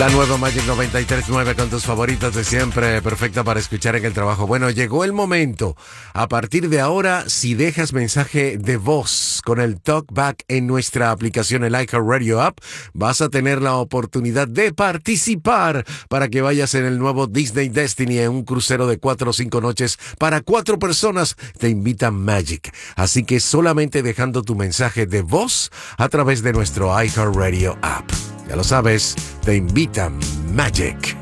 La nueva Magic 93.9 con tus favoritos de siempre, perfecta para escuchar en el trabajo. Bueno, llegó el momento. A partir de ahora, si dejas mensaje de voz con el TalkBack en nuestra aplicación, el iHeartRadio App, vas a tener la oportunidad de participar para que vayas en el nuevo Disney Destiny en un crucero de 4 o 5 noches para 4 personas. Te invita Magic. Así que solamente dejando tu mensaje de voz a través de nuestro iHeartRadio App. Ya lo sabes, te invita Magic.